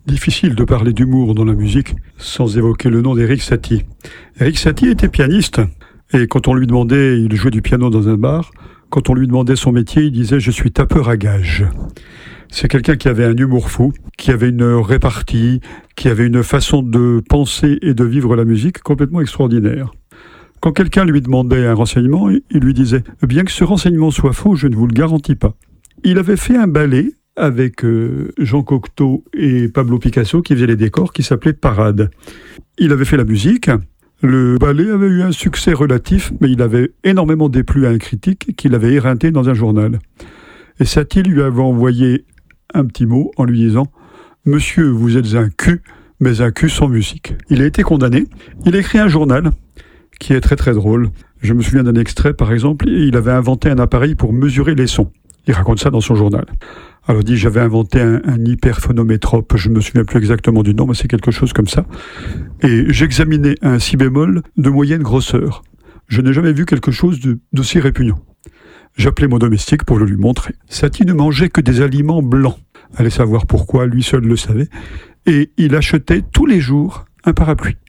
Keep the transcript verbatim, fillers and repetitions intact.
Difficile de parler d'humour dans la musique sans évoquer le nom d'Erik Satie. Erik Satie était pianiste, et quand on lui demandait, il jouait du piano dans un bar, quand on lui demandait son métier, il disait « je suis tapeur à gages ». C'est quelqu'un qui avait un humour fou, qui avait une répartie, qui avait une façon de penser et de vivre la musique complètement extraordinaire. Quand quelqu'un lui demandait un renseignement, il lui disait « bien que ce renseignement soit faux, je ne vous le garantis pas ». Il avait fait un ballet avec euh, Jean Cocteau et Pablo Picasso qui faisaient les décors, qui s'appelait Parade. Il avait fait la musique. Le ballet avait eu un succès relatif, mais il avait énormément déplu à un critique qui l'avait éreinté dans un journal. Et Satie lui avait envoyé un petit mot en lui disant « Monsieur, vous êtes un cul, mais un cul sans musique ». Il a été condamné. Il a écrit un journal qui est très très drôle. Je me souviens d'un extrait, par exemple. Il avait inventé un appareil pour mesurer les sons. Il raconte ça dans son journal. Alors il dit, j'avais inventé un, un hyperphonométrope, je ne me souviens plus exactement du nom, mais c'est quelque chose comme ça. Et j'examinais un si bémol de moyenne grosseur. Je n'ai jamais vu quelque chose de, d'aussi répugnant. J'appelais mon domestique pour le lui montrer. Satie ne mangeait que des aliments blancs. Allez savoir pourquoi, lui seul le savait. Et il achetait tous les jours un parapluie.